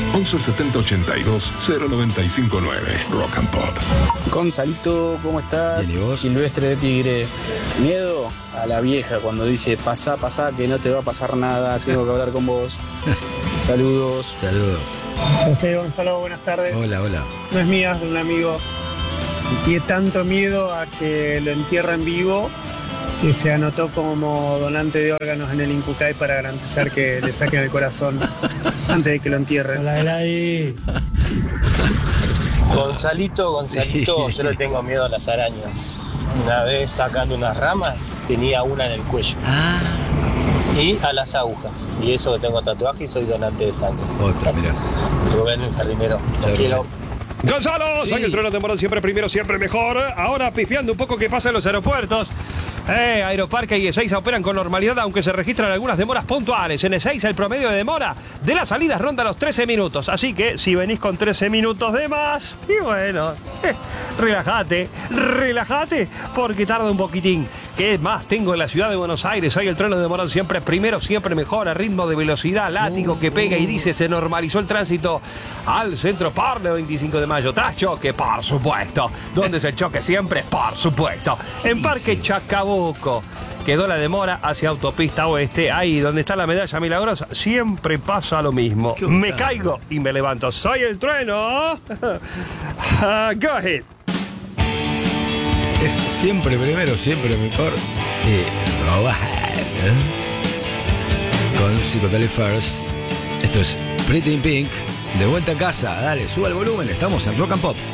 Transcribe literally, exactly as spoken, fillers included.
once setenta ochenta y dos cero noventa y cinco nueve. Rock and Pop. Gonzalito, ¿cómo estás? Bien, ¿y vos? Silvestre de Tigre. Miedo a la vieja cuando dice pasá, pasá, que no te va a pasar nada, tengo que hablar con vos. Saludos. Saludos. José Gonzalo, buenas tardes. Hola, hola. No es mía, es de un amigo. Tiene tanto miedo a que lo entierren vivo que se anotó como donante de órganos en el INCUCAI para garantizar que le saquen el corazón antes de que lo entierren. Hola, Gladys. Gonzalito, Gonzalito, Sí. yo le tengo miedo a las arañas. Una vez sacando unas ramas, tenía una en el cuello. Ah, Y a las agujas. Y eso que tengo tatuaje y soy donante de sangre. otra, mira. Rubén, el jardinero. Chao, Los quiero. Gonzalo, Sí. soy el trueno de Morón, siempre primero, siempre mejor. Ahora pispeando un poco qué pasa en los aeropuertos. Eh, Aeroparque y Ezeiza operan con normalidad, aunque se registran algunas demoras puntuales. En Ezeiza el promedio de demora de las salidas ronda los trece minutos. Así que si venís con trece minutos de más, y bueno, eh, relájate, relájate, porque tarda un poquitín. ¿Qué más tengo en la ciudad de Buenos Aires? Soy el trueno de Morón, siempre primero, siempre mejor, a ritmo de velocidad, látigo que pega y dice, se normalizó el tránsito al Centro Parle veinticinco de mayo. Tras choque, por supuesto. ¿Dónde es el choque siempre? Por supuesto. En Parque Chacabuco quedó la demora hacia Autopista Oeste. Ahí donde está la medalla milagrosa, siempre pasa lo mismo. Qué Me octavo. caigo y me levanto. Soy el trueno. Uh, go ahead. Es siempre primero, siempre mejor. Y Robahead, ¿eh? Con Psychedelic First. Esto es Pretty in Pink. De vuelta a casa. Dale, suba el volumen. Estamos en Rock and Pop.